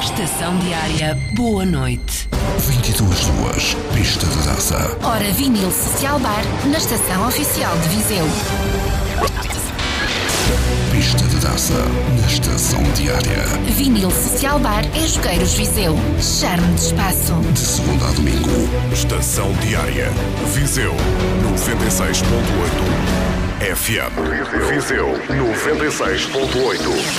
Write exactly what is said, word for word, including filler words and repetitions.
Estação Diária, boa noite. vinte e duas duas, pista de dança. Hora Vinil Social Bar, na estação oficial de Viseu. Pista de dança, na estação diária. Vinil Social Bar em Jogueiros, Viseu. Charme de espaço. De segunda a domingo. Estação Diária, Viseu, noventa e seis ponto oito F M. Viseu, noventa e seis ponto oito.